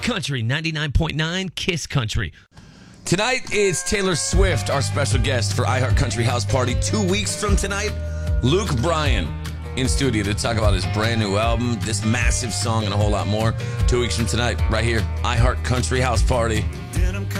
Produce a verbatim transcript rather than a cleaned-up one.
Country, ninety-nine point nine Kiss Country. Tonight is Taylor Swift, our special guest for iHeart Country House Party. Two weeks from tonight, Luke Bryan in studio to talk about his brand new album, this massive song, and a whole lot more. Two weeks from tonight, right here, iHeart Country House Party.